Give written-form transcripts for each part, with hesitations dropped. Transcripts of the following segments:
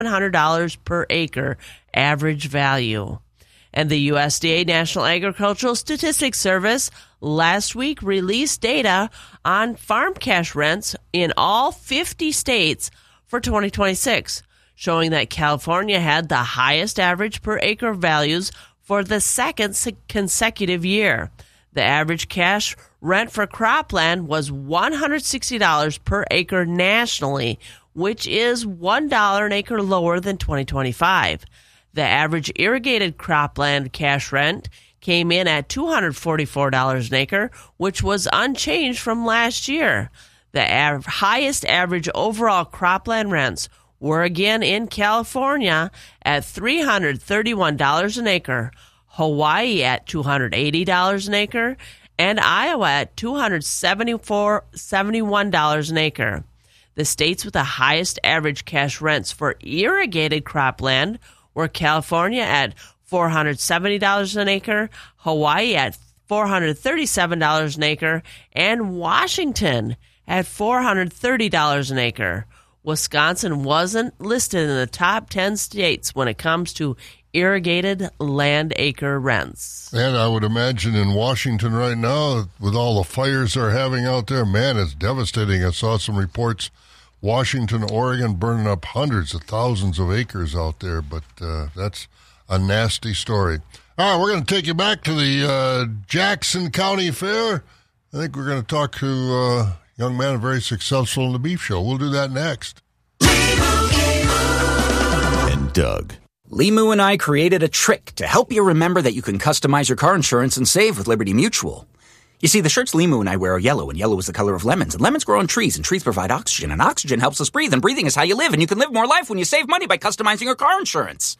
$700 per acre average value. And the USDA National Agricultural Statistics Service last week released data on farm cash rents in all 50 states for 2026, showing that California had the highest average per acre values for the second consecutive year. The average cash rent for cropland was $160 per acre nationally, which is $1 an acre lower than 2025. The average irrigated cropland cash rent came in at $244 an acre, which was unchanged from last year. The highest average overall cropland rents were again in California at $331 an acre, Hawaii at $280 an acre, and Iowa at $271 an acre. The states with the highest average cash rents for irrigated cropland were California at $470 an acre, Hawaii at $437 an acre, and Washington at $430 an acre. Wisconsin wasn't listed in the top 10 states when it comes to irrigated land acre rents. And I would imagine in Washington right now, with all the fires they're having out there, man, it's devastating. I saw some reports, Washington, Oregon, burning up hundreds of thousands of acres out there, but that's a nasty story. All right, we're going to take you back to the Jackson County Fair. I think we're going to talk to a young man very successful in the beef show. We'll do that next. And Doug. Limu and I created a trick to help you remember that you can customize your car insurance and save with Liberty Mutual. You see, the shirts Limu and I wear are yellow, and yellow is the color of lemons, and lemons grow on trees, and trees provide oxygen, and oxygen helps us breathe, and breathing is how you live, and you can live more life when you save money by customizing your car insurance.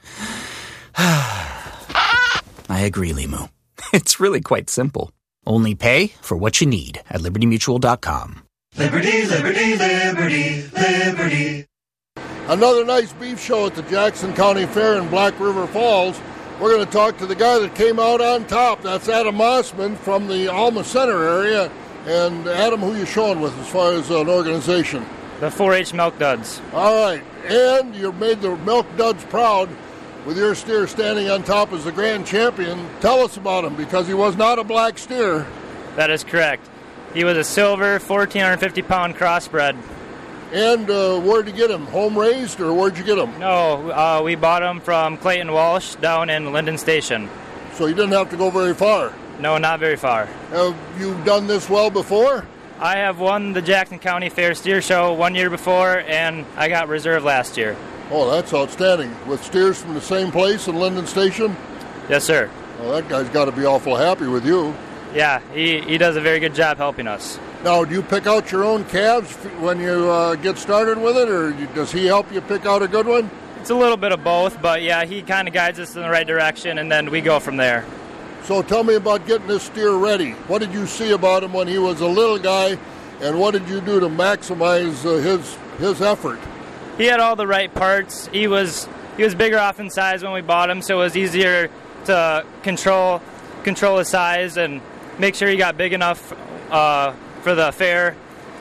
I agree, Limu. It's really quite simple. Only pay for what you need at libertymutual.com. Liberty, liberty, liberty, liberty. Another nice beef show at the Jackson County Fair in Black River Falls. We're going to talk to the guy that came out on top. That's Adam Mossman from the Alma Center area. And Adam, who you showing with as far as an organization? The 4-H Milk Duds. All right. And you made the Milk Duds proud with your steer standing on top as the grand champion. Tell us about him, because he was not a black steer. That is correct. He was a silver 1,450-pound crossbred. And where'd you get him? Home raised, or where'd you get him? No, we bought him from Clayton Walsh down in Linden Station. So you didn't have to go very far? No, not very far. Have you done this well before? I have won the Jackson County Fair Steer Show 1 year before, and I got reserve last year. Oh, that's outstanding. With steers from the same place in Linden Station? Yes, sir. Well, that guy's got to be awful happy with you. Yeah, he does a very good job helping us. Now, do you pick out your own calves when you get started with it, or does he help you pick out a good one? It's a little bit of both, but yeah, he kind of guides us in the right direction, and then we go from there. So tell me about getting this steer ready. What did you see about him when he was a little guy, and what did you do to maximize his effort? He had all the right parts. He was bigger off in size when we bought him, so it was easier to control his size and make sure he got big enough for the fair.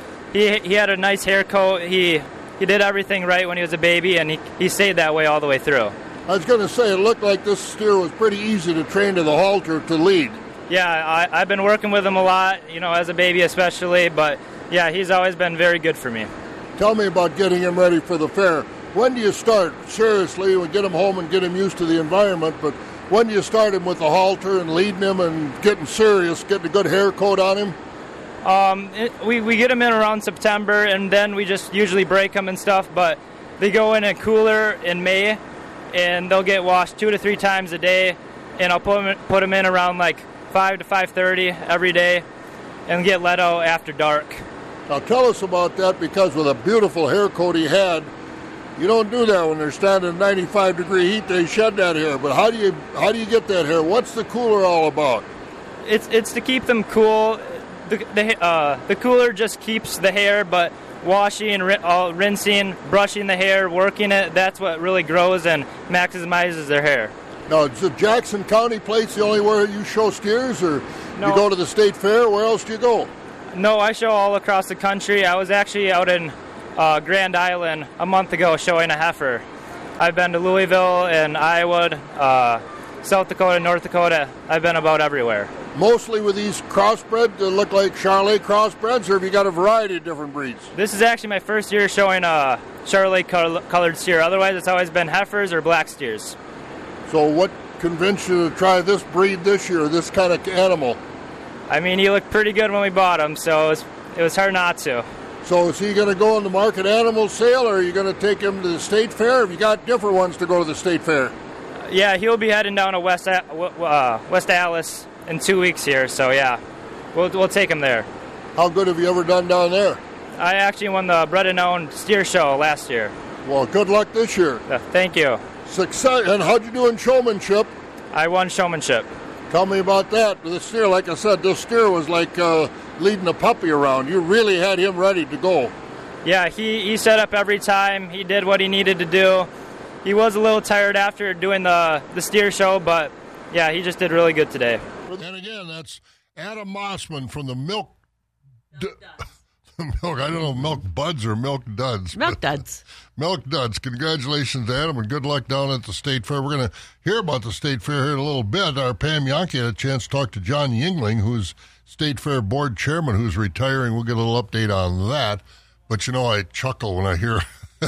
He had a nice hair coat. He did everything right when he was a baby, and he stayed that way all the way through. I was going to say, it looked like this steer was pretty easy to train to the halter to lead. Yeah, I've been working with him a lot, as a baby especially, but yeah, he's always been very good for me. Tell me about getting him ready for the fair. When do you start? Seriously, we get him home and get him used to the environment, but when do you start him with the halter and leading him and getting serious, getting a good hair coat on him? We get them in around September, and then we just usually break them and stuff, but they go in a cooler in May, and they'll get washed 2 to 3 times a day, and I'll put them in around like 5 to 5:30 every day and get let out after dark. Now tell us about that, because with a beautiful hair coat he had, you don't do that when they're standing in 95-degree heat. They shed that hair, but how do you get that hair? What's the cooler all about? It's to keep them cool. The cooler just keeps the hair, but washing, rinsing, brushing the hair, working it, that's what really grows and maximizes their hair. Now, is the Jackson County place the only where you show steers, or No. you go to the state fair? Where else do you go? No, I show all across the country. I was actually out in Grand Island a month ago showing a heifer. I've been to Louisville and Iowa, South Dakota, North Dakota. I've been about everywhere. Mostly with these crossbred that look like Charolais crossbreds, or have you got a variety of different breeds? This is actually my first year showing Charolais colored steer. Otherwise, it's always been heifers or black steers. So what convinced you to try this breed this year, this kind of animal? I mean, he looked pretty good when we bought him, so it was hard not to. So is he going to go on the market animal sale, or are you going to take him to the state fair? Have you got different ones to go to the state fair? Yeah, he'll be heading down to West Atlas in 2 weeks here, so yeah, we'll take him there. How good have you ever done down there? I actually won the Bred and Owned Steer Show last year. Well, good luck this year. Thank you. Success. And how'd you do in showmanship? I won showmanship. Tell me about that. The steer, like I said, this steer was like leading a puppy around. You really had him ready to go. Yeah, he set up every time. He did what he needed to do. He was a little tired after doing the steer show, but yeah, he just did really good today. And again, that's Adam Mossman from the Milk I don't know, Milk Buds or Milk Duds. Milk Duds. Milk Duds. Congratulations to Adam, and good luck down at the State Fair. We're going to hear about the State Fair here in a little bit. Our Pam Yankee had a chance to talk to John Yingling, who's State Fair board chairman, who's retiring. We'll get a little update on that. But, you know, I chuckle when I hear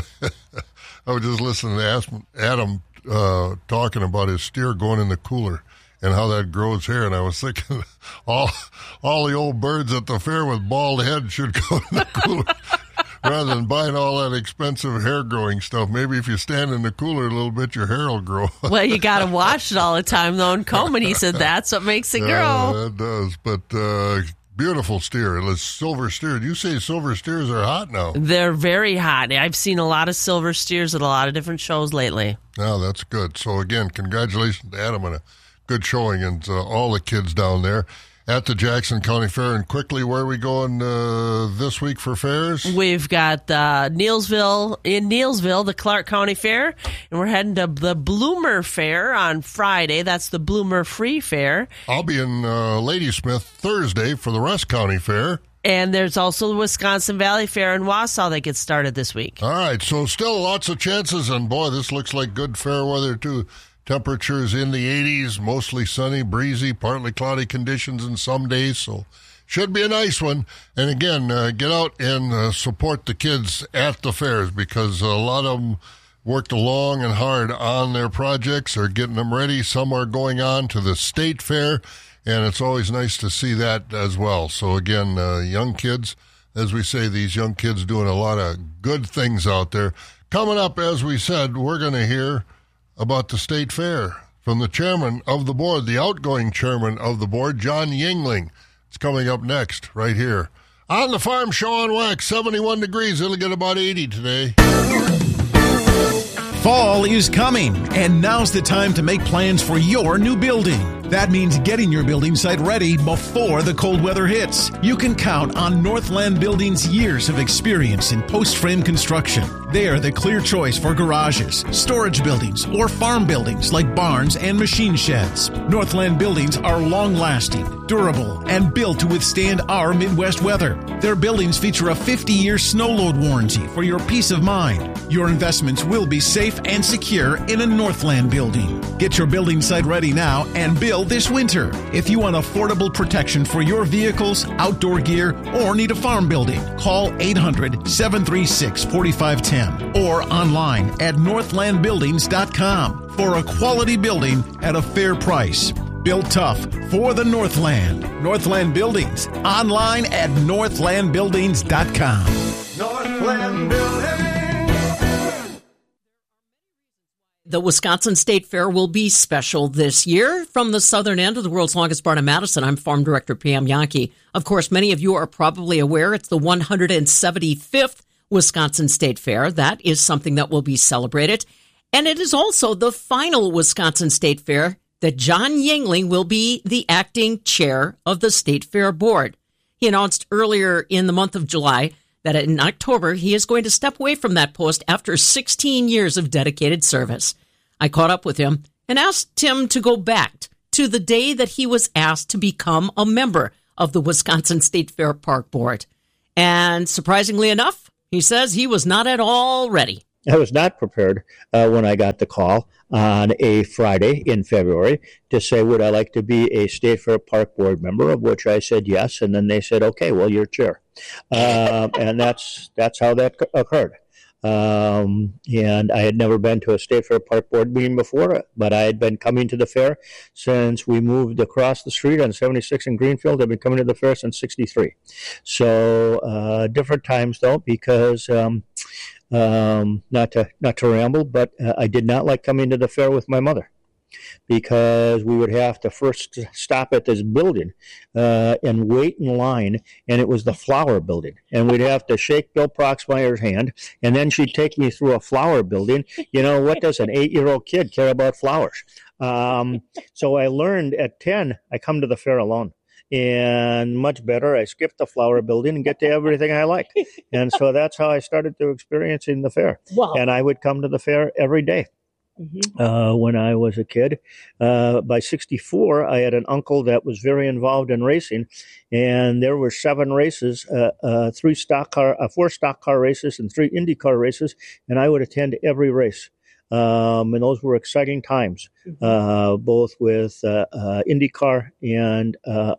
I was just listening to Adam talking about his steer going in the cooler and how that grows hair. And I was thinking all the old birds at the fair with bald heads should go in the cooler rather than buying all that expensive hair growing stuff. Maybe if you stand in the cooler a little bit, your hair will grow. Well, you got to watch it all the time, though, and comb it. He said that's what makes it grow. Yeah, that does. But beautiful steer. It's silver steer. You say silver steers are hot now. They're very hot. I've seen a lot of silver steers at a lot of different shows lately. Oh, that's good. So, again, congratulations to Adam on a good showing and all the kids down there at the Jackson County Fair. And quickly, where are we going this week for fairs? We've got Neillsville, the Clark County Fair, and we're heading to the Bloomer Fair on Friday. That's the Bloomer Free Fair. I'll be in Ladysmith Thursday for the Rusk County Fair. And there's also the Wisconsin Valley Fair in Wausau that gets started this week. All right, so still lots of chances, and boy, this looks like good fair weather too. Temperatures in the 80s, mostly sunny, breezy, partly cloudy conditions in some days, so should be a nice one. And again, get out and support the kids at the fairs, because a lot of them worked long and hard on their projects, are getting them ready. Some are going on to the state fair, and it's always nice to see that as well. So again, young kids, as we say, these young kids doing a lot of good things out there. Coming up, as we said, we're going to hear about the state fair from the chairman of the board, the outgoing chairman of the board, John Yingling. It's coming up next right here on the Farm Show on Wax. 71 degrees. It'll get about 80 today. Fall is coming, and now's the time to make plans for your new building. That means getting your building site ready before the cold weather hits. You can count on Northland Building's years of experience in post-frame construction. They are the clear choice for garages, storage buildings, or farm buildings like barns and machine sheds. Northland Buildings are long-lasting, durable, and built to withstand our Midwest weather. Their buildings feature a 50-year snow load warranty for your peace of mind. Your investments will be safe and secure in a Northland building. Get your building site ready now and build this winter. If you want affordable protection for your vehicles, outdoor gear, or need a farm building, call 800-736-4510 or online at northlandbuildings.com for a quality building at a fair price. Built tough for the Northland. Northland Buildings. Online at northlandbuildings.com. Northland Building. The Wisconsin State Fair will be special this year. From the southern end of the world's longest barn in Madison, I'm Farm Director Pam Yankee. Of course, many of you are probably aware it's the 175th Wisconsin State Fair. That is something that will be celebrated. And it is also the final Wisconsin State Fair that John Yingling will be the acting chair of the State Fair Board. He announced earlier in the month of July that in October he is going to step away from that post after 16 years of dedicated service. I caught up with him and asked him to go back to the day that he was asked to become a member of the Wisconsin State Fair Park Board. And surprisingly enough, he says he was not at all ready. I was not prepared when I got the call on a Friday in February to say, would I like to be a State Fair Park Board member, of which I said yes. And then they said, okay, well, you're chair. And that's how that occurred. And I had never been to a State Fair Park Board meeting before, but I had been coming to the fair since we moved across the street on 76 in Greenfield. I've been coming to the fair since 63. So different times, though, because not to ramble, but I did not like coming to the fair with my mother, because we would have to first stop at this building and wait in line, and it was the flower building. And we'd have to shake Bill Proxmire's hand, and then she'd take me through a flower building. You know, what does an 8-year-old kid care about flowers? So I learned at 10, I come to the fair alone. And much better, I skip the flower building and get to everything I like. And so that's how I started to experiencing the fair. Wow. And I would come to the fair every day. When I was a kid. By 64, I had an uncle that was very involved in racing, and there were 7 races, 4 stock car races and 3 Indy car races, and I would attend every race. And those were exciting times, both with IndyCar and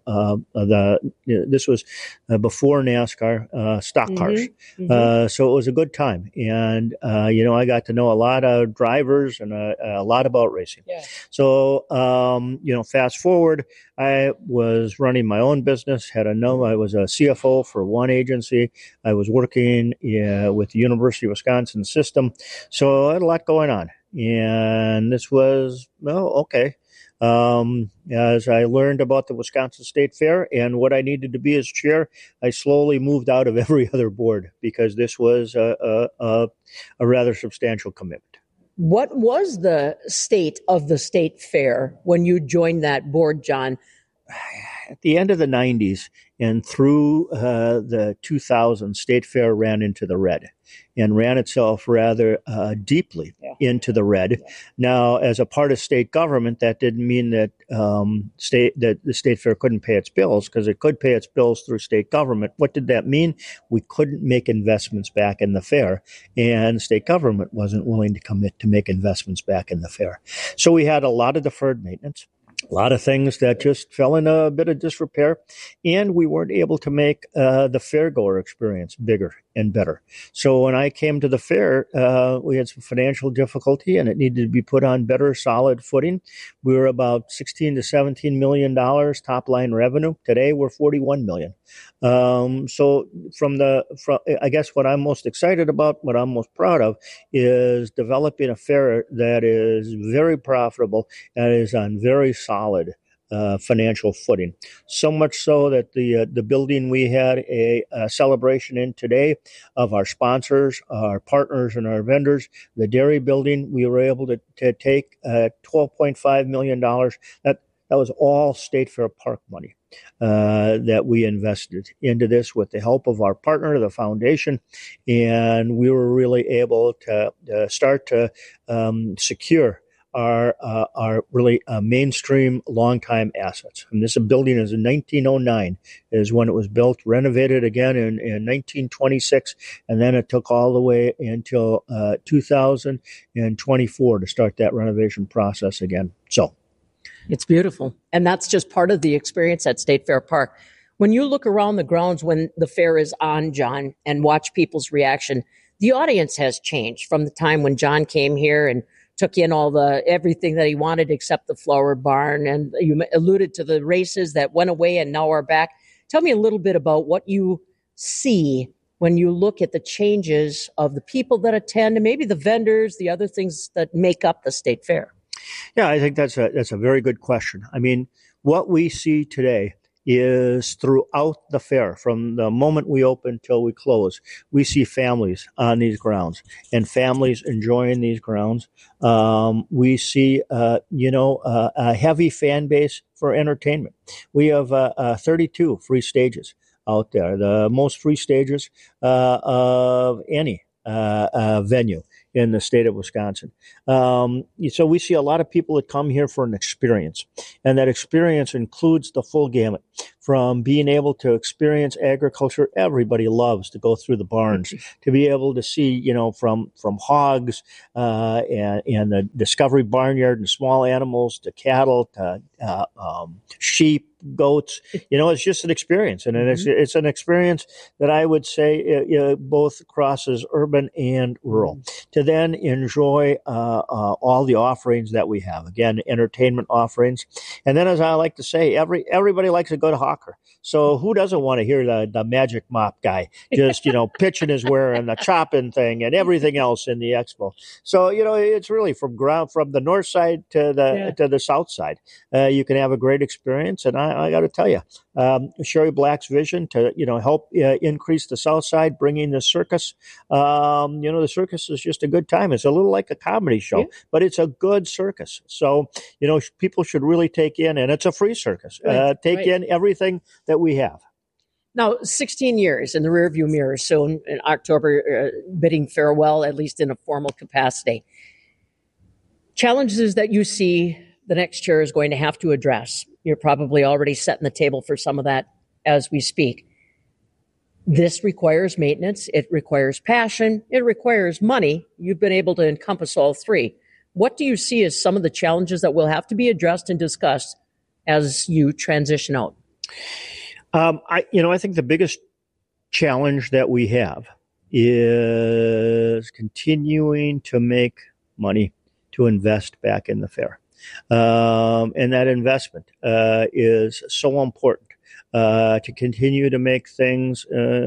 this was before NASCAR, stock cars. So it was a good time. And, I got to know a lot of drivers and a lot about racing. Yeah. So, fast forward, I was running my own business, I was a CFO for one agency. I was working with the University of Wisconsin system. So I had a lot going on. And this was, okay. As I learned about the Wisconsin State Fair and what I needed to be as chair, I slowly moved out of every other board because this was a rather substantial commitment. What was the state of the State Fair when you joined that board, John? At the end of the 90s and through the 2000s, State Fair ran into the red and ran itself rather deeply into the red. Yeah. Now, as a part of state government, that didn't mean that the State Fair couldn't pay its bills, because it could pay its bills through state government. What did that mean? We couldn't make investments back in the fair, and state government wasn't willing to commit to make investments back in the fair. So we had a lot of deferred maintenance. A lot of things that just fell in a bit of disrepair, and we weren't able to make the fairgoer experience bigger and better. So when I came to the fair, we had some financial difficulty, and it needed to be put on better, solid footing. We were about $16 to $17 million top line revenue. Today, we're $41 million. So I guess what I'm most excited about, what I'm most proud of, is developing a fair that is very profitable and is on very solid financial footing. So much so that the building we had a celebration in today of our sponsors, our partners, and our vendors. The dairy building, we were able to take $12.5 million. That was all State Fair Park money that we invested into this with the help of our partner, the foundation, and we were really able to start to secure our really mainstream long-time assets. And this building is in 1909 is when it was built, renovated again in 1926, and then it took all the way until 2024 to start that renovation process again. So it's beautiful. And that's just part of the experience at State Fair Park. When you look around the grounds when the fair is on, John, and watch people's reaction, the audience has changed from the time when John came here and took in everything that he wanted except the flower barn. And you alluded to the races that went away and now are back. Tell me a little bit about what you see when you look at the changes of the people that attend and maybe the vendors, the other things that make up the State Fair. Yeah, I think that's a very good question. I mean, what we see today is throughout the fair, from the moment we open till we close, we see families on these grounds and families enjoying these grounds. We see, a heavy fan base for entertainment. We have 32 free stages out there, the most free stages of any venue in the state of Wisconsin. So we see a lot of people that come here for an experience, and that experience includes the full gamut, from being able to experience agriculture. Everybody loves to go through the barns, to be able to see, from hogs and the Discovery Barnyard and small animals to cattle to sheep, goats. It's just an experience, and it's an experience that I would say both crosses urban and rural. To then enjoy all the offerings that we have, again, entertainment offerings, and then, as I like to say, everybody likes a good hawker. So who doesn't want to hear the magic mop guy just pitching his ware and the chopping thing and everything else in the expo? So it's really from the north side to the south side. You can have a great experience, and I got to tell you, Sherry Black's vision to help increase the south side, bringing the circus. The circus is just a good time. It's a little like a comedy show, but it's a good circus. So people should really take in, and it's a free circus. Take in everything that we have. Now, 16 years in the rearview mirror, so in October, bidding farewell, at least in a formal capacity. Challenges that you see the next chair is going to have to address. You're probably already setting the table for some of that as we speak. This requires maintenance. It requires passion. It requires money. You've been able to encompass all three. What do you see as some of the challenges that will have to be addressed and discussed as you transition out? I think the biggest challenge that we have is continuing to make money to invest back in the fair. And that investment is so important to continue to make things,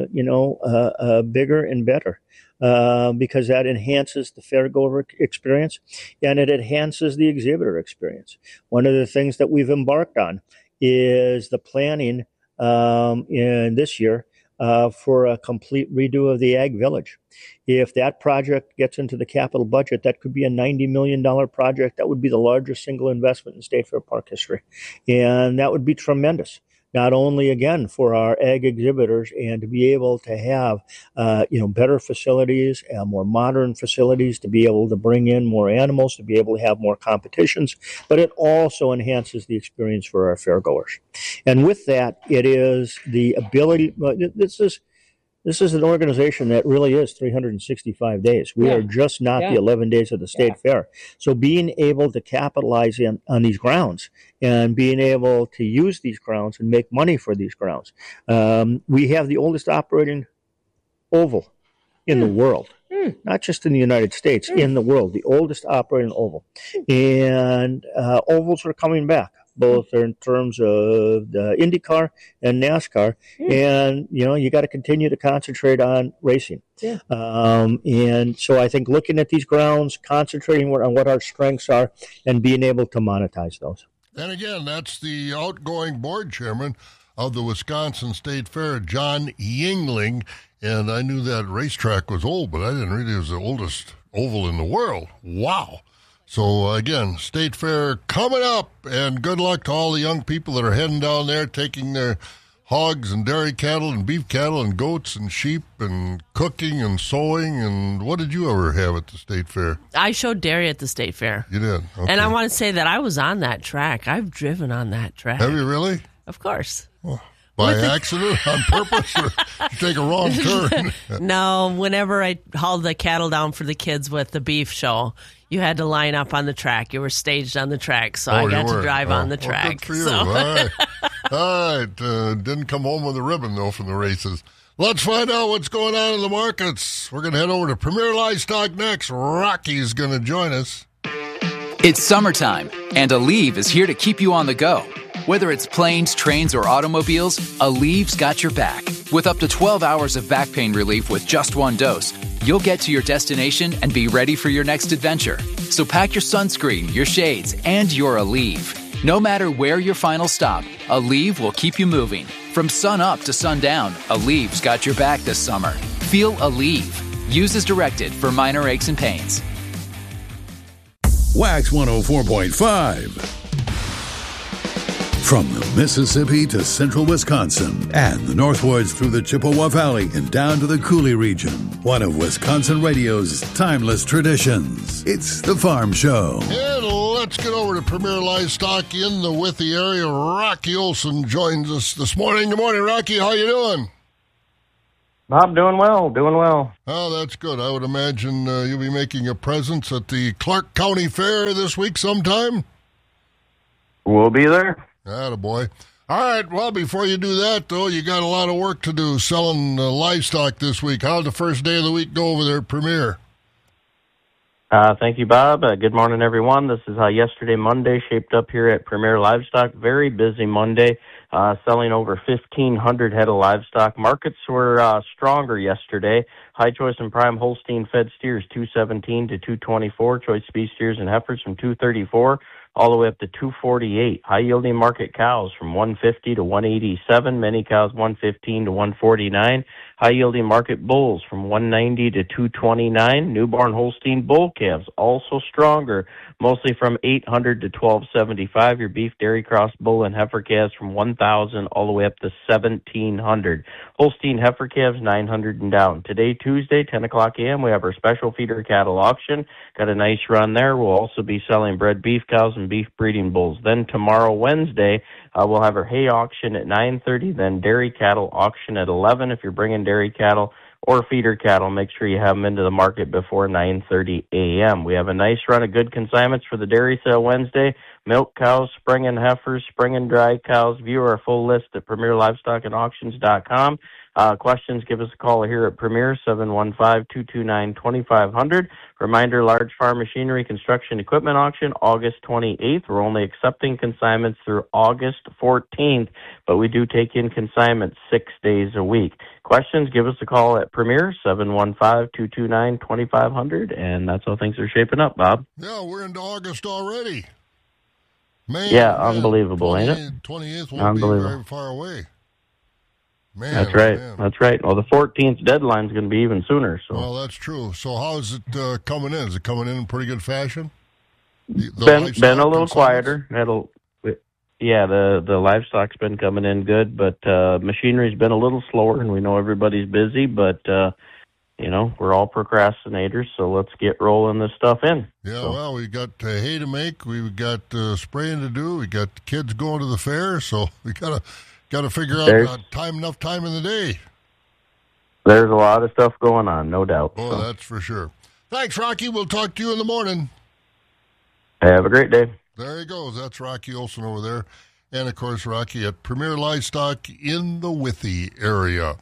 bigger and better. Because that enhances the fairgoer experience and it enhances the exhibitor experience. One of the things that we've embarked on is the planning in this year for a complete redo of the Ag Village. If that project gets into the capital budget, that could be a $90 million project. That would be the largest single investment in State Fair Park history. And that would be tremendous. Not only, again, for our ag exhibitors and to be able to have, better facilities, more modern facilities, to be able to bring in more animals, to be able to have more competitions, but it also enhances the experience for our fairgoers. And with that, it is the ability, this is an organization that really is 365 days. We are just not the 11 days of the State Fair. So being able to capitalize on these grounds and being able to use these grounds and make money for these grounds. We have the oldest operating oval in the world, not just in the United States, in the world, the oldest operating oval. And ovals are coming back, both in terms of the IndyCar and NASCAR. And, you got to continue to concentrate on racing. And so I think looking at these grounds, concentrating on what our strengths are and being able to monetize those. And again, that's the outgoing board chairman of the Wisconsin State Fair, John Yingling. And I knew that racetrack was old, but I didn't realize it was the oldest oval in the world. Wow. So, again, State Fair coming up, and good luck to all the young people that are heading down there, taking their hogs and dairy cattle and beef cattle and goats and sheep and cooking and sewing. And what did you ever have at the State Fair? I showed dairy at the State Fair. You did? Okay. And I want to say that I was on that track. I've driven on that track. Have you really? Of course. Well, by accident, on purpose, or you take a wrong turn? No, whenever I hauled the cattle down for the kids with the beef show, you had to line up on the track. You were staged on the track, so I got to drive on the track. Well, good for you. So. All right. All right. Didn't come home with a ribbon, though, from the races. Let's find out what's going on in the markets. We're going to head over to Premier Livestock next. Rocky's going to join us. It's summertime, and Aleve is here to keep you on the go. Whether it's planes, trains, or automobiles, Aleve's got your back. With up to 12 hours of back pain relief with just one dose, you'll get to your destination and be ready for your next adventure. So pack your sunscreen, your shades, and your Aleve. No matter where your final stop, Aleve will keep you moving. From sun up to sundown, Aleve's got your back this summer. Feel Aleve. Use as directed for minor aches and pains. Wax 104.5. From the Mississippi to central Wisconsin and the northwards through the Chippewa Valley and down to the Coulee region, one of Wisconsin radio's timeless traditions. It's The Farm Show. And let's get over to Premier Livestock in the Withee area. Rocky Olson joins us this morning. Good morning, Rocky. How you doing? Bob, doing well. Oh, that's good. I would imagine you'll be making a presence at the Clark County Fair this week sometime. We'll be there. Attaboy. All right, well, before you do that, though, you got a lot of work to do selling livestock this week. How'd the first day of the week go over there at Premier? Thank you, Bob. Good morning, everyone. This is how yesterday, Monday, shaped up here at Premier Livestock. Very busy Monday, selling over 1,500 head of livestock. Markets were stronger yesterday. High choice and prime Holstein fed steers, 217 to 224. Choice beef steers and heifers from 234 all the way up to 248. High-yielding market cows from 150 to 187. Many cows 115 to 149. High-yielding market bulls from 190 to 229. Newborn Holstein bull calves also stronger, mostly from 800 to 1275. Your beef dairy cross bull and heifer calves from 1,000 all the way up to 1,700. Holstein heifer calves 900 and down. Today, Tuesday, 10 o'clock a.m., we have our special feeder cattle auction. Got a nice run there. We'll also be selling bred beef cows and beef breeding bulls. Then tomorrow, Wednesday, we'll have our hay auction at 9:30, then dairy cattle auction at 11. If you're bringing dairy cattle or feeder cattle, make sure you have them into the market before 9:30 a.m. We have a nice run of good consignments for the dairy sale Wednesday. Milk cows, spring and heifers, spring and dry cows. View our full list at PremierLivestockAndAuctions.com. Questions, give us a call here at Premier, 715-229-2500. Reminder, large farm machinery construction equipment auction, August 28th. We're only accepting consignments through August 14th, but we do take in consignments 6 days a week. Questions, give us a call at Premier, 715-229-2500, and that's how things are shaping up, Bob. Yeah, we're into August already. Man, unbelievable, ain't it? 28th won't be very far away. Man, that's right. That's right. Well, the 14th deadline is going to be even sooner. So. Well, that's true. So how is it coming in? Is it coming in pretty good fashion? Been a little quieter. The livestock's been coming in good, but machinery's been a little slower, and we know everybody's busy, but we're all procrastinators, so let's get rolling this stuff in. Yeah, well, we got hay to make, we've got spraying to do, we got kids going to the fair, so we got to figure out enough time in the day. There's a lot of stuff going on, no doubt. Oh, that's for sure. Thanks, Rocky. We'll talk to you in the morning. Have a great day. There he goes. That's Rocky Olson over there. And, of course, Rocky at Premier Livestock in the Withee area.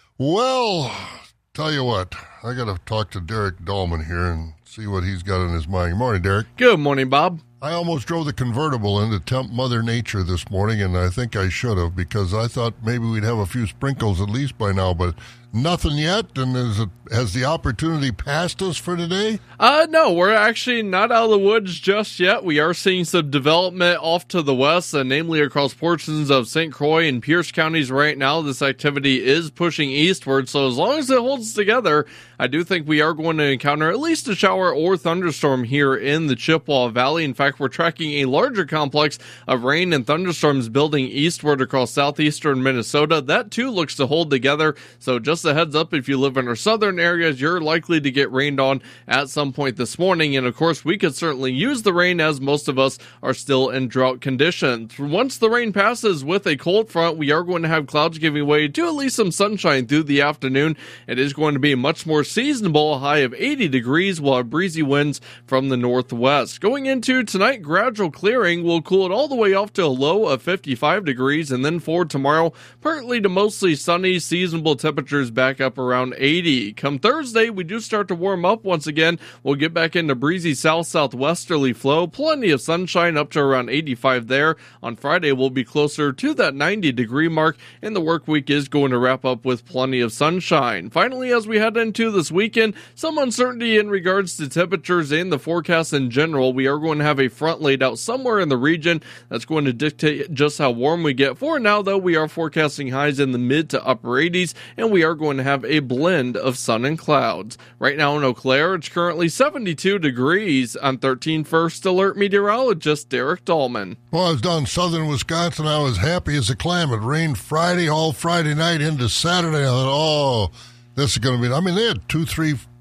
Well, tell you what, I got to talk to Derek Dahlman here and see what he's got in his mind. Good morning, Derek. Good morning, Bob. I almost drove the convertible in to tempt Mother Nature this morning, and I think I should have, because I thought maybe we'd have a few sprinkles at least by now, but nothing yet. And has the opportunity passed us for today? No, we're actually not out of the woods just yet. We are seeing some development off to the west, namely across portions of St. Croix and Pierce counties right now. This activity is pushing eastward, so as long as it holds together, I do think we are going to encounter at least a shower or thunderstorm here in the Chippewa Valley. In fact, we're tracking a larger complex of rain and thunderstorms building eastward across southeastern Minnesota. That too looks to hold together, so just a heads up, if you live in our southern areas, you're likely to get rained on at some point this morning. And of course, we could certainly use the rain, as most of us are still in drought conditions. Once the rain passes with a cold front, we are going to have clouds giving way to at least some sunshine through the afternoon. It is going to be much more seasonable, a high of 80 degrees. We'll have breezy winds from the northwest. Going into tonight, gradual clearing will cool it all the way off to a low of 55 degrees. And then for tomorrow, partly to mostly sunny, seasonable temperatures back up around 80. Come Thursday, we do start to warm up once again. We'll get back into breezy south-southwesterly flow. Plenty of sunshine up to around 85 there. On Friday, we'll be closer to that 90-degree mark, and the work week is going to wrap up with plenty of sunshine. Finally, as we head into this weekend, some uncertainty in regards to temperatures and the forecast in general. We are going to have a front laid out somewhere in the region that's going to dictate just how warm we get. For now, though, we are forecasting highs in the mid to upper 80s, and we are going to have a blend of sun and clouds. Right now in Eau Claire, it's currently 72 degrees. I'm 13 First Alert meteorologist Derek Dahlman. Well, I was down in southern Wisconsin. I was happy as a clam. It rained Friday, all Friday night into Saturday. I thought, this is going to be... I mean, they had 2-3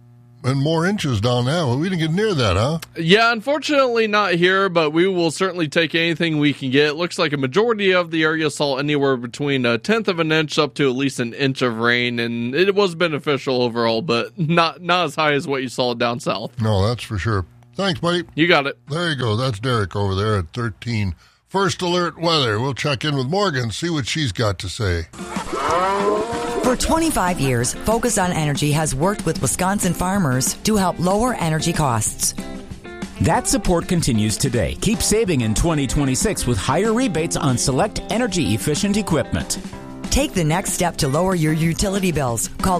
and more inches down there. Well, we didn't get near that, huh? Yeah, unfortunately not here, but we will certainly take anything we can get. It looks like a majority of the area saw anywhere between 1/10 of an inch up to at least an inch of rain, and it was beneficial overall, but not as high as what you saw down south. No, that's for sure. Thanks, buddy. You got it. There you go. That's Derek over there at 13. First Alert Weather. We'll check in with Morgan, see what she's got to say. For 25 years, Focus on Energy has worked with Wisconsin farmers to help lower energy costs. That support continues today. Keep saving in 2026 with higher rebates on select energy-efficient equipment. Take the next step to lower your utility bills. Call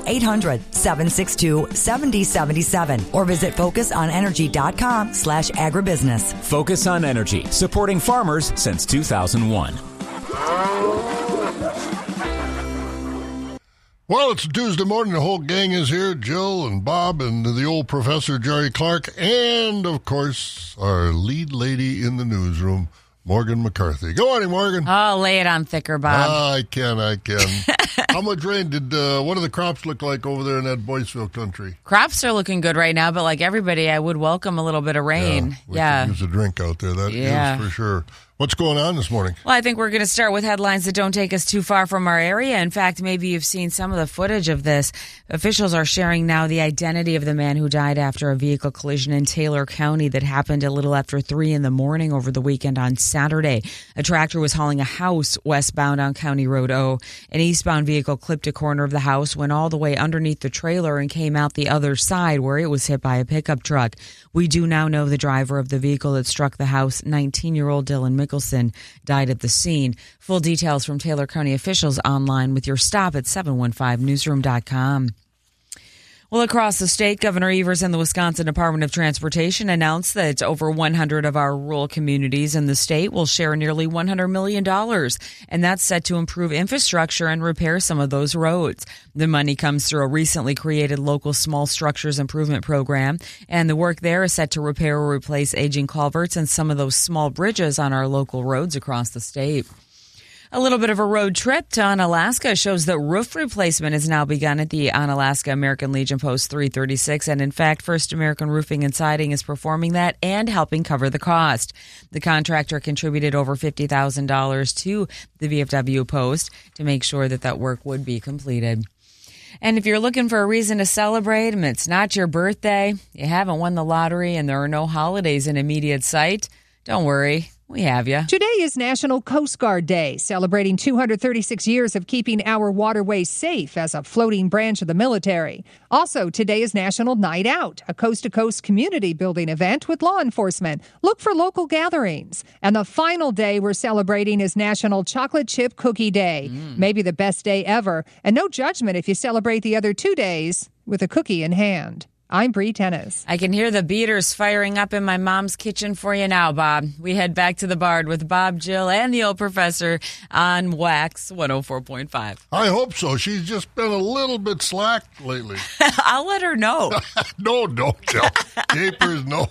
800-762-7077 or visit focusonenergy.com/agribusiness. Focus on Energy, supporting farmers since 2001. Well, it's Tuesday morning. The whole gang is here. Jill and Bob and the old Professor Jerry Clark. And, of course, our lead lady in the newsroom, Morgan McCarthy. Good morning, Morgan. Oh, lay it on thicker, Bob. I can. How much rain did, what do the crops look like over there in that Boyceville country? Crops are looking good right now, but like everybody, I would welcome a little bit of rain. Yeah. Use a drink out there. That is for sure. What's going on this morning? Well, I think we're going to start with headlines that don't take us too far from our area. In fact, maybe you've seen some of the footage of this. Officials are sharing now the identity of the man who died after a vehicle collision in Taylor County that happened a little after 3 a.m. over the weekend on Saturday. A tractor was hauling a house westbound on County Road O. An eastbound vehicle clipped a corner of the house, went all the way underneath the trailer, and came out the other side where it was hit by a pickup truck. We do now know the driver of the vehicle that struck the house, 19-year-old Dylan Mickelson, died at the scene. Full details from Taylor County officials online with your stop at 715newsroom.com. Well, across the state, Governor Evers and the Wisconsin Department of Transportation announced that over 100 of our rural communities in the state will share nearly $100 million, and that's set to improve infrastructure and repair some of those roads. The money comes through a recently created local small structures improvement program, and the work there is set to repair or replace aging culverts and some of those small bridges on our local roads across the state. A little bit of a road trip to Onalaska shows that roof replacement has now begun at the Onalaska American Legion Post 336. And in fact, First American Roofing and Siding is performing that and helping cover the cost. The contractor contributed over $50,000 to the VFW post to make sure that that work would be completed. And if you're looking for a reason to celebrate and it's not your birthday, you haven't won the lottery, and there are no holidays in immediate sight, don't worry. We have you. Today is National Coast Guard Day, celebrating 236 years of keeping our waterways safe as a floating branch of the military. Also, today is National Night Out, a coast-to-coast community building event with law enforcement. Look for local gatherings. And the final day we're celebrating is National Chocolate Chip Cookie Day. Maybe the best day ever. And no judgment if you celebrate the other 2 days with a cookie in hand. I'm Bree Tennis. I can hear the beaters firing up in my mom's kitchen for you now, Bob. We head back to the Bard with Bob, Jill, and the old professor on Wax 104.5. I hope so. She's just been a little bit slack lately. I'll let her know. No, don't tell. Capers, no.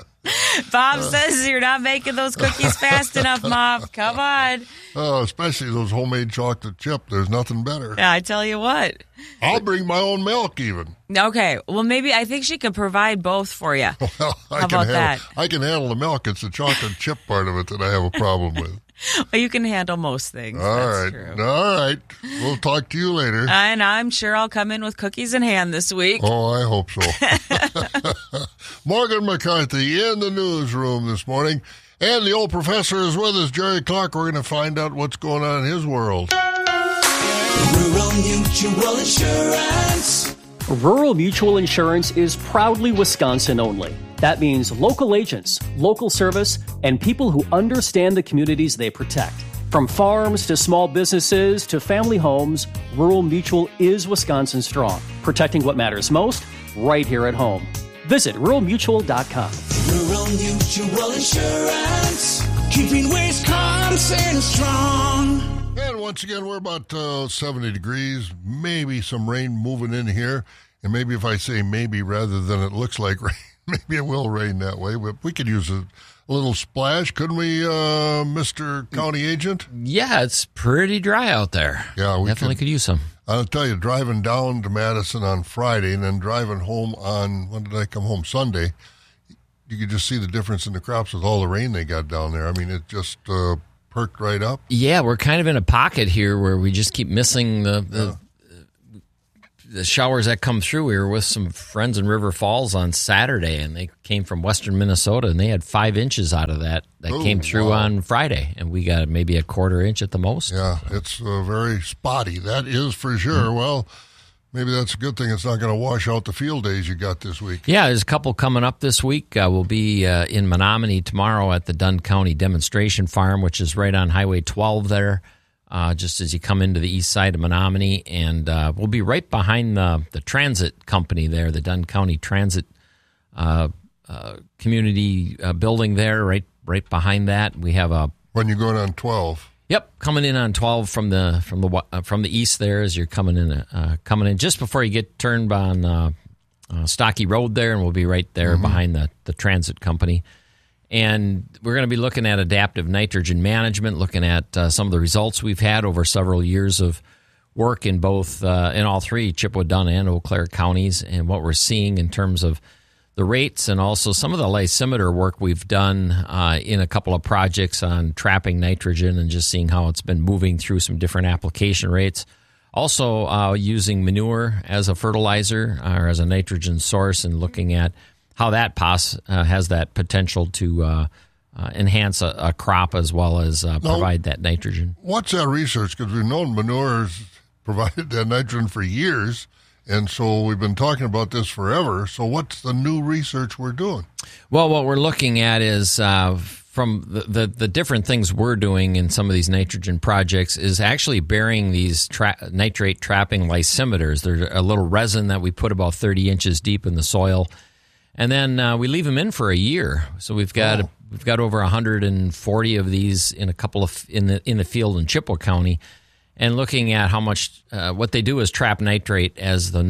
Bob says you're not making those cookies fast enough, Mom. Come on. Oh, especially those homemade chocolate chip. There's nothing better. Yeah, I tell you what. I'll bring my own milk even. Okay. Well, maybe I think she could provide both for you. Well, How about that? I can handle the milk. It's the chocolate chip part of it that I have a problem with. Well, you can handle most things. All That's right. true. All right. We'll talk to you later. And I'm sure I'll come in with cookies in hand this week. Oh, I hope so. Morgan McCarthy in the newsroom this morning. And the old professor is with us, Jerry Clark. We're going to find out what's going on in his world. Rural Mutual Insurance. Rural Mutual Insurance is proudly Wisconsin only. That means local agents, local service, and people who understand the communities they protect. From farms to small businesses to family homes, Rural Mutual is Wisconsin strong, protecting what matters most right here at home. Visit ruralmutual.com. Rural Mutual Insurance, keeping Wisconsin strong. And once again, we're about 70 degrees, maybe some rain moving in here. And maybe if I say maybe rather than it looks like rain, maybe it will rain that way. But we could use a little splash, couldn't we, Mr. County Agent? Yeah, it's pretty dry out there. Yeah, we definitely could use some. I'll tell you, driving down to Madison on Friday and then driving home on, when did I come home? Sunday, you could just see the difference in the crops with all the rain they got down there. I mean, it just perked right up. Yeah, we're kind of in a pocket here where we just keep missing the showers that come through. We were with some friends in River Falls on Saturday, and they came from western Minnesota, and they had 5 inches out of that came through on Friday, and we got maybe a quarter inch at the most. Yeah, it's very spotty. That is for sure. Well, maybe that's a good thing. It's not going to wash out the field days you got this week. Yeah, there's a couple coming up this week. We'll be in Menominee tomorrow at the Dunn County Demonstration Farm, which is right on Highway 12 there. Just as you come into the east side of Menominee, and we'll be right behind the transit company there, the Dunn County Transit community building there, right behind that. We have a when you're going on 12. Yep, coming in on 12 from the east there as you're coming in just before you get turned on Stocky Road there, and we'll be right there behind the transit company. And we're going to be looking at adaptive nitrogen management, looking at some of the results we've had over several years of work in both, in all three, Chippewa, Dunn, and Eau Claire counties, and what we're seeing in terms of the rates, and also some of the lysimeter work we've done in a couple of projects on trapping nitrogen and just seeing how it's been moving through some different application rates. Also using manure as a fertilizer or as a nitrogen source, and looking at how that has that potential to enhance a crop as well as provide that nitrogen. What's that research? Because we've known manure's provided that nitrogen for years, and so we've been talking about this forever. So what's the new research we're doing? Well, what we're looking at is from the different things we're doing in some of these nitrogen projects is actually burying these nitrate trapping lysimeters. They're a little resin that we put about 30 inches deep in the soil. And then we leave them in for a year. So we've got over 140 of these in a couple of in the field in Chippewa County, and looking at how much what they do is trap nitrate as the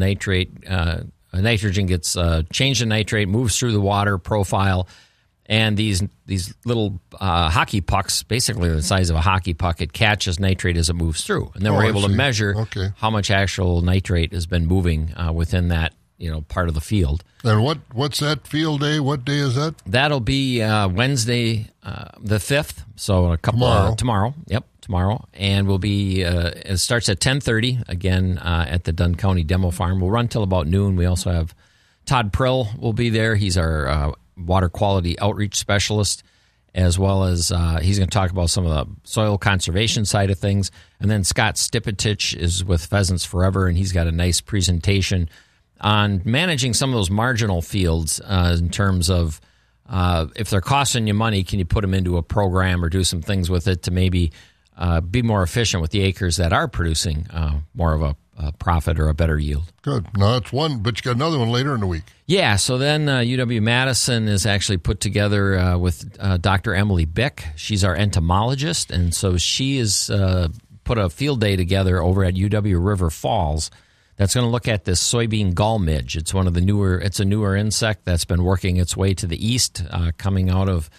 nitrogen gets changed to nitrate, moves through the water profile, and these little hockey pucks, basically the size of a hockey puck, it catches nitrate as it moves through, and then we're able to measure how much actual nitrate has been moving within that part of the field. And what's that field day? What day is that? That'll be Wednesday, the 5th. So tomorrow. Yep, tomorrow. And we'll be. It starts at 10:30 again at the Dunn County Demo Farm. We'll run till about noon. We also have Todd Prill will be there. He's our water quality outreach specialist, as well as he's going to talk about some of the soil conservation side of things. And then Scott Stipetich is with Pheasants Forever, and he's got a nice presentation on managing some of those marginal fields in terms of if they're costing you money, can you put them into a program or do some things with it to maybe be more efficient with the acres that are producing more of a profit or a better yield. Good. Now that's one, but you got another one later in the week. Yeah, so then UW-Madison is actually put together with Dr. Emily Bick. She's our entomologist, and so she has put a field day together over at UW River Falls that's going to look at this soybean gall midge. It's one of the it's a newer insect that's been working its way to the east, coming out of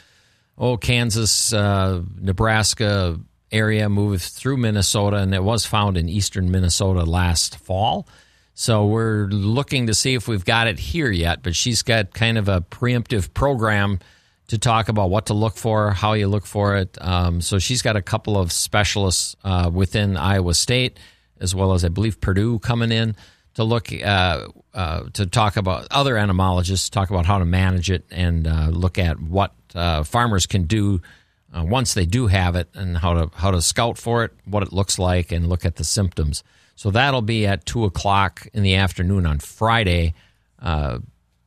Kansas, Nebraska area, moved through Minnesota, and it was found in eastern Minnesota last fall. So we're looking to see if we've got it here yet, but she's got kind of a preemptive program to talk about what to look for, how you look for it. So she's got a couple of specialists within Iowa State, as well as I believe Purdue coming in to look to talk about other entomologists, talk about how to manage it and look at what farmers can do once they do have it, and how to scout for it, what it looks like, and look at the symptoms. So that'll be at 2:00 in the afternoon on Friday, the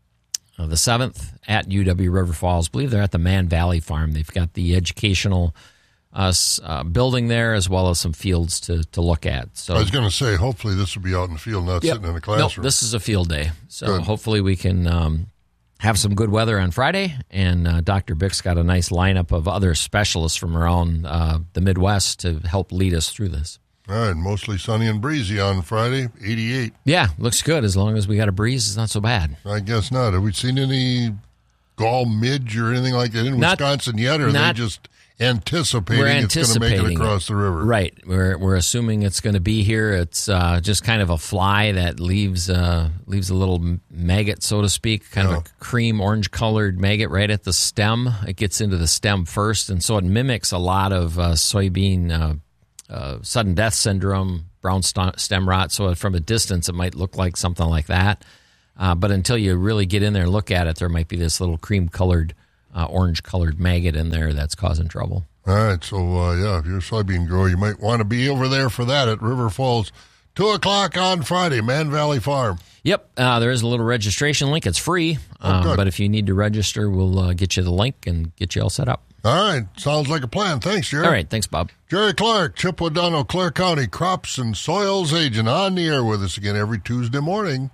7th at UW River Falls. I believe they're at the Man Valley Farm. They've got the educational building there, as well as some fields to look at. So I was going to say, hopefully this will be out in the field, not sitting in a classroom. Nope, this is a field day. So hopefully we can have some good weather on Friday, and Dr. Bick's got a nice lineup of other specialists from around the Midwest to help lead us through this. All right, mostly sunny and breezy on Friday, 88. Yeah, looks good. As long as we got a breeze, it's not so bad. I guess not. Have we seen any gall midge or anything like that in Wisconsin yet, or are they just anticipating it's going to make it across the river. Right. We're assuming it's going to be here. It's just kind of a fly that leaves a little maggot, so to speak, kind of a cream orange-colored maggot right at the stem. It gets into the stem first, and so it mimics a lot of soybean sudden death syndrome, brown stem rot. So from a distance, it might look like something like that. But until you really get in there and look at it, there might be this little cream-colored orange-colored maggot in there that's causing trouble. All right, so, if you're a soybean grower, you might want to be over there for that at River Falls, 2 o'clock on Friday, Man Valley Farm. Yep, there is a little registration link. It's free, but if you need to register, we'll get you the link and get you all set up. All right, sounds like a plan. Thanks, Jerry. All right, thanks, Bob. Jerry Clark, Chippewa, Clare County Crops and Soils Agent, on the air with us again every Tuesday morning.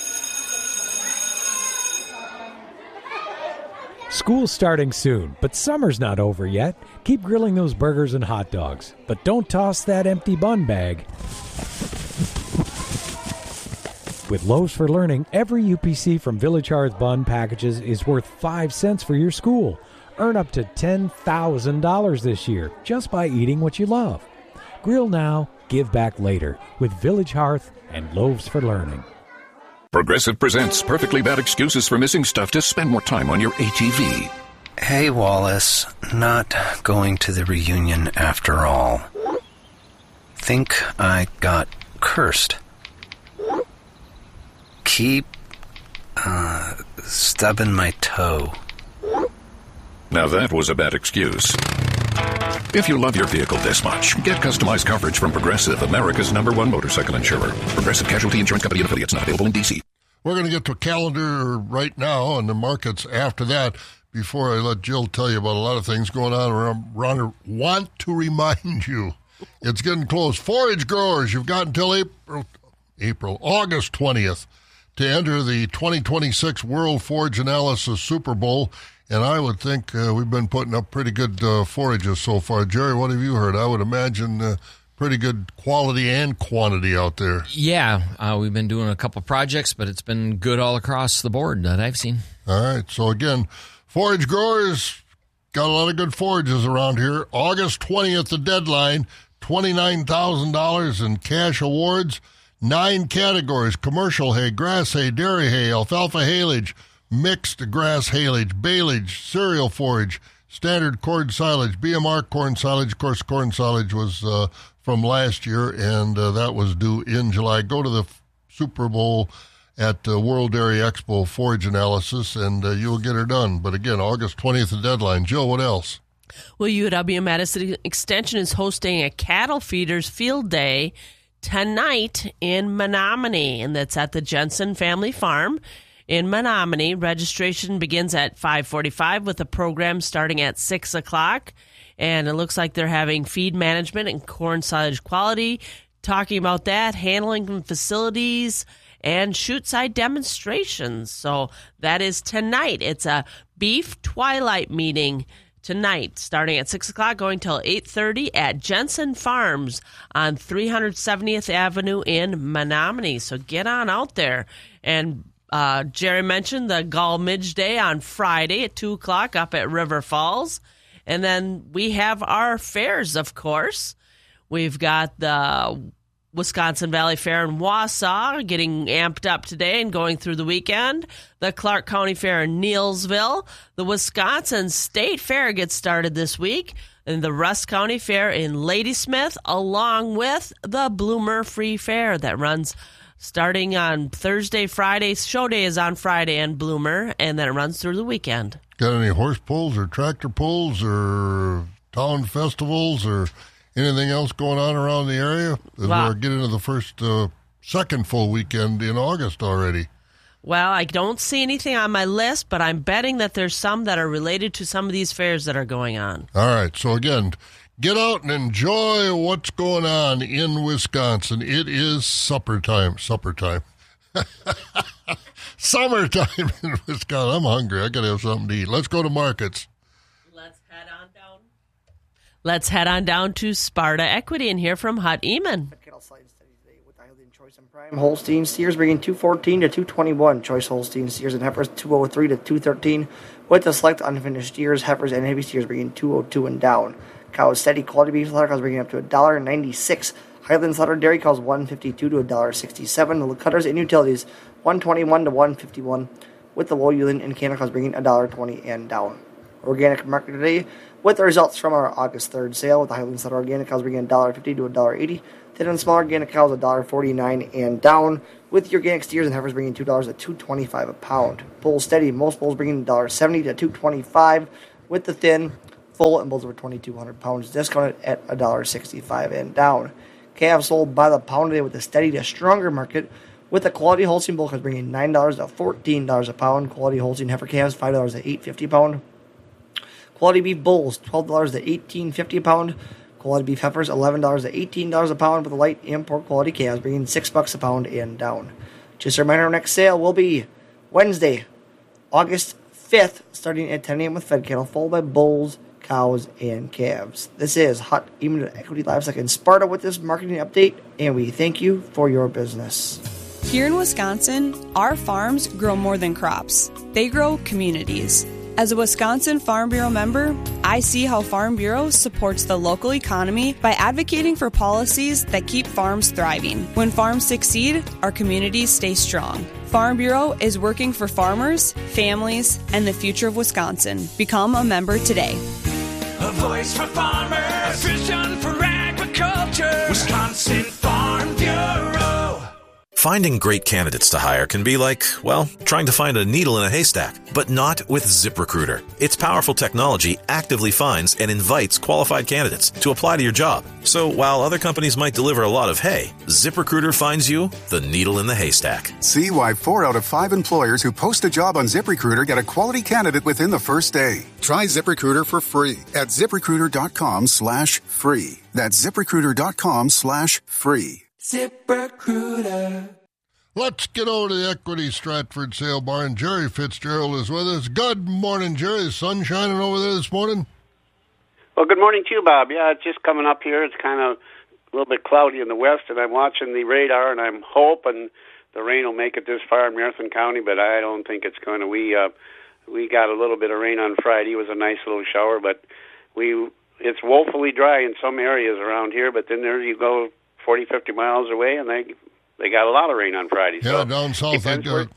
School's starting soon, but summer's not over yet. Keep grilling those burgers and hot dogs, but don't toss that empty bun bag. With Loaves for Learning, every UPC from Village Hearth bun packages is worth 5 cents for your school. Earn up to $10,000 this year just by eating what you love. Grill now, give back later with Village Hearth and Loaves for Learning. Progressive presents Perfectly Bad Excuses for Missing Stuff to Spend More Time on Your ATV. Hey, Wallace. Not going to the reunion after all. Think I got cursed. Keep, stubbing my toe. Now that was a bad excuse. If you love your vehicle this much, get customized coverage from Progressive, America's #1 motorcycle insurer. Progressive Casualty Insurance Company and Affiliates, not available in D.C. We're going to get to a calendar right now and the markets after that. Before I let Jill tell you about a lot of things going on around, want to remind you, it's getting close. Forage growers, you've got until August 20th to enter the 2026 World Forage Analysis Super Bowl. And I would think we've been putting up pretty good forages so far. Jerry, what have you heard? I would imagine pretty good quality and quantity out there. Yeah, we've been doing a couple projects, but it's been good all across the board that I've seen. All right, so again, forage growers, got a lot of good forages around here. August 20th, the deadline, $29,000 in cash awards, 9 categories: commercial hay, grass hay, dairy hay, alfalfa haylage, mixed grass haylage, baleage, cereal forage, standard corn silage, BMR corn silage. Of course, corn silage was from last year, and that was due in July. Go to the Super Bowl at World Dairy Expo Forage Analysis, and you'll get her done. But again, August 20th, the deadline. Jill, what else? Well, UW-Madison Extension is hosting a cattle feeders field day tonight in Menominee, and that's at the Jensen Family Farm in Menominee. Registration begins at 5:45 with the program starting at 6 o'clock. And it looks like they're having feed management and corn silage quality, talking about that, handling facilities, and chute side demonstrations. So that is tonight. It's a beef twilight meeting tonight, starting at 6 o'clock, going till 8:30 at Jensen Farms on 370th Avenue in Menominee. So get on out there. And Jerry mentioned the Gull Midge Day on Friday at 2 o'clock up at River Falls. And then we have our fairs, of course. We've got the Wisconsin Valley Fair in Wausau getting amped up today and going through the weekend. The Clark County Fair in Neillsville. The Wisconsin State Fair gets started this week. And the Rusk County Fair in Ladysmith, along with the Bloomer Free Fair that runs starting on Thursday, Friday. Show day is on Friday in Bloomer, and then it runs through the weekend. Got any horse pulls or tractor pulls or town festivals or anything else going on around the area? As we're getting to the second full weekend in August already. Well, I don't see anything on my list, but I'm betting that there's some that are related to some of these fairs that are going on. All right. So, again, get out and enjoy what's going on in Wisconsin. It is supper time. Summertime in Wisconsin. I'm hungry. I got to have something to eat. Let's go to markets. Let's head on down to Sparta Equity and hear from Hut Eamon. Holstein steers bringing 214 to 221. Choice Holstein steers and heifers 203 to 213. with the select unfinished steers, heifers, and heavy steers bringing $2.02 and down. Cows steady quality beef slaughter cows bringing up to $1.96. Highland slaughter dairy cows $1.52 to $1.67. The cutters and utilities $1.21 to $1.51, with the low yielding and cattle cows bringing $1.20 and down. Organic market today with the results from our August 3rd sale, with the Highland slaughter organic cows bringing $1.50 to $1.80. Thin and small organic cows $1.49 and down, with the organic steers and heifers bringing $2 to $2.25 a pound. Bulls steady, most bulls bringing $1.70 to $2.25, with the thin, full, and bulls over 2,200 pounds discounted at $1.65 and down. Calves sold by the pound today with a steady to stronger market, with the quality Holstein bull calves bringing $9 to $14 a pound. Quality Holstein heifer calves $5 to $8.50 a pound. Quality beef bulls $12 to $18.50 a pound. Quality beef heifers $11 to $18 a pound, with the light import quality calves bringing $6 a pound and down. Just a reminder, our next sale will be Wednesday, August 5th, starting at 10 a.m. with fed cattle, followed by bulls, cows, and calves. This is Hut Even Equity Livestock in Sparta with this marketing update, and we thank you for your business. Here in Wisconsin, our farms grow more than crops. They grow communities. As a Wisconsin Farm Bureau member, I see how Farm Bureau supports the local economy by advocating for policies that keep farms thriving. When farms succeed, our communities stay strong. Farm Bureau is working for farmers, families, and the future of Wisconsin. Become a member today. A voice for farmers, a vision for agriculture. Wisconsin Farm Bureau. Finding great candidates to hire can be like, well, trying to find a needle in a haystack, but not with ZipRecruiter. Its powerful technology actively finds and invites qualified candidates to apply to your job. So while other companies might deliver a lot of hay, ZipRecruiter finds you the needle in the haystack. See why 4 out of 5 employers who post a job on ZipRecruiter get a quality candidate within the first day. Try ZipRecruiter for free at ZipRecruiter.com/free. That's ZipRecruiter.com/free. ZipRecruiter. Let's get over to the Equity Stratford Sale Barn. Jerry Fitzgerald is with us. Good morning, Jerry. Is sun shining over there this morning? Well, good morning to you, Bob. Yeah, it's just coming up here. It's kind of a little bit cloudy in the west, and I'm watching the radar, and I'm hoping the rain will make it this far in Marathon County, but I don't think it's going to. We got a little bit of rain on Friday. It was a nice little shower, but it's woefully dry in some areas around here, but then there you go 40, 50 miles away, and they got a lot of rain on Friday. Yeah, so down south they got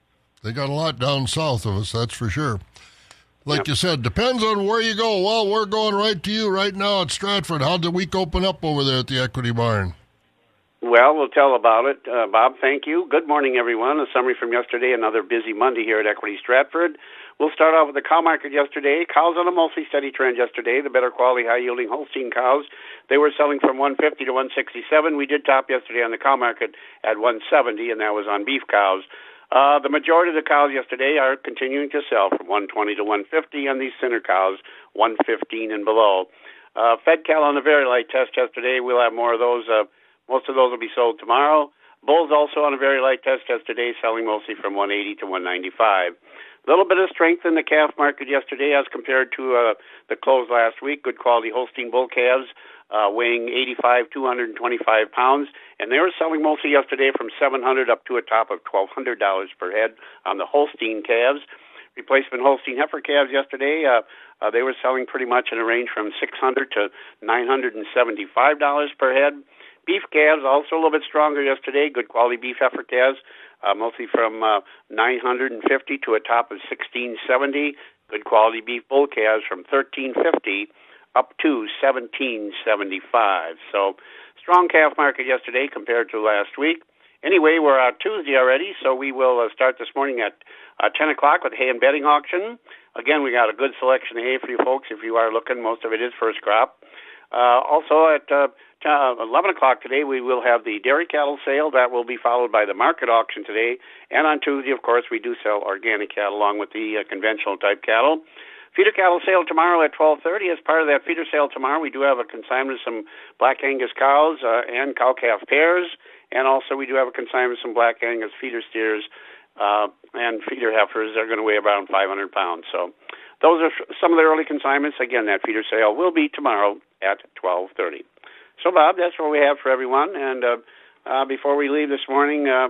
a lot down south of us, that's for sure. Like you said, depends on where you go. Well, we're going right to you right now at Stratford. How'd the week open up over there at the Equity Barn? Well, we'll tell about it. Bob, thank you. Good morning, everyone. A summary from yesterday, another busy Monday here at Equity Stratford. We'll start off with the cow market yesterday. Cows on a mostly steady trend yesterday. The better quality, high-yielding Holstein cows, they were selling from $150 to $167. We did top yesterday on the cow market at $170, and that was on beef cows. The majority of the cows yesterday are continuing to sell from $120 to $150, and these thinner cows, $115 and below. Fed cattle on a very light test yesterday. We'll have more of those. Most of those will be sold tomorrow. Bulls also on a very light test yesterday, selling mostly from $180 to $195. A little bit of strength in the calf market yesterday as compared to the close last week. Good quality Holstein bull calves weighing 225 pounds. And they were selling mostly yesterday from $700 up to a top of $1,200 per head on the Holstein calves. Replacement Holstein heifer calves yesterday, they were selling pretty much in a range from $600 to $975 per head. Beef calves also a little bit stronger yesterday. Good quality beef heifer calves, mostly from $950 to a top of $1,670. Good quality beef bull calves from $1,350 up to $1,775. So strong calf market yesterday compared to last week. Anyway, we're on Tuesday already, so we will start this morning at 10 o'clock with hay and bedding auction. Again, we got a good selection of hay for you folks if you are looking. Most of it is first crop. Also at 11 o'clock today, we will have the dairy cattle sale. That will be followed by the market auction today. And on Tuesday, of course, we do sell organic cattle along with the conventional type cattle. Feeder cattle sale tomorrow at 12:30. As part of that feeder sale tomorrow, we do have a consignment of some Black Angus cows and cow-calf pairs. And also we do have a consignment of some Black Angus feeder steers and feeder heifers. They're going to weigh around 500 pounds. So those are some of the early consignments. Again, that feeder sale will be tomorrow at 12:30. So, Bob, that's what we have for everyone. And before we leave this morning,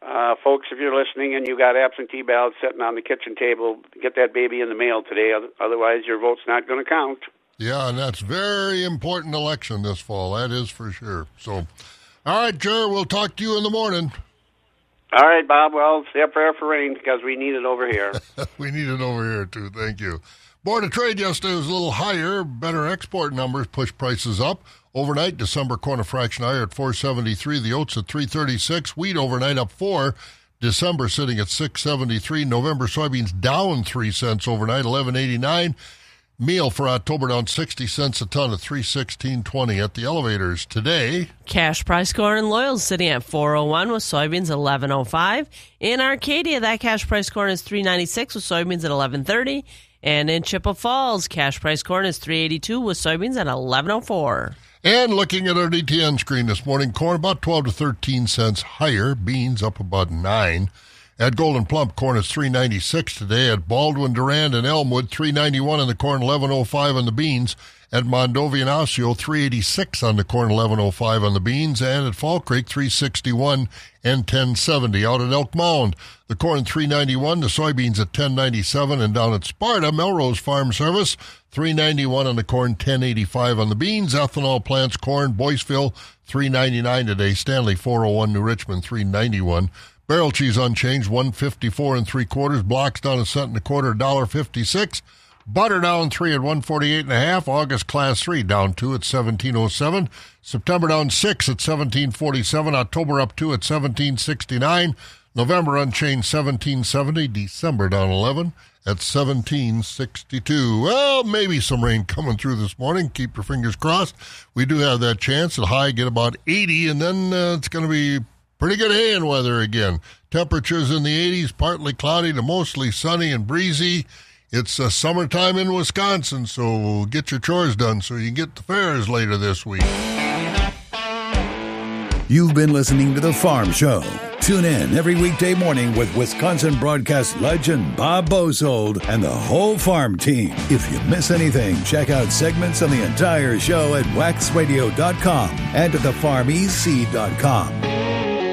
Folks, if you're listening and you got absentee ballots sitting on the kitchen table, get that baby in the mail today. Otherwise, your vote's not going to count. Yeah, and that's very important election this fall. That is for sure. So, all right, Jer, we'll talk to you in the morning. All right, Bob. Well, say a prayer for rain because we need it over here. We need it over here, too. Thank you. Board of Trade yesterday was a little higher. Better export numbers pushed prices up. Overnight, December corn and fraction higher at $4.73. The oats at $3.36. Wheat overnight up 4. December sitting at $6.73. November soybeans down 3 cents overnight, $11.89. Meal for October down 60 cents a ton at $3.16.20 at the elevators today. Cash price corn in Loyal sitting at $4.01 with soybeans at $11.05. In Arcadia, that cash price corn is $3.96 with soybeans at $11.30. And in Chippewa Falls, cash price corn is $3.82 with soybeans at $11.04. And looking at our DTN screen this morning, corn about 12 to 13 cents higher. Beans up about 9. At Golden Plump, corn is $3.96 today. At Baldwin, Durand, and Elmwood, $3.91 on the corn, $11.05 on the beans. At Mondovi and Osseo, $3.86 on the corn, $11.05 on the beans. And at Fall Creek, $3.61 and $10.70. Out at Elk Mound, the corn $3.91, the soybeans at $10.97. And down at Sparta, Melrose Farm Service, $3.91 on the corn, $10.85 on the beans. Ethanol plants, corn, Boyceville, $3.99 today. Stanley, $4.01, New Richmond, $3.91. Barrel cheese unchanged, $1.54 3/4. Blocks down a cent and a quarter, $1.56. Butter down 3 at $1.48.5. August Class 3 down 2 at $17.07. September down 6 at $17.47. October up 2 at $17.69. November unchanged $17.70. December down 11 at $17.62. Well, maybe some rain coming through this morning. Keep your fingers crossed. We do have that chance. At high, get about 80, and then it's going to be pretty good hay-in weather again. Temperatures in the 80s, partly cloudy to mostly sunny and breezy. It's summertime in Wisconsin, so get your chores done so you can get to fairs later this week. You've been listening to The Farm Show. Tune in every weekday morning with Wisconsin broadcast legend Bob Bosold and the whole farm team. If you miss anything, check out segments on the entire show at waxradio.com and at thefarmec.com.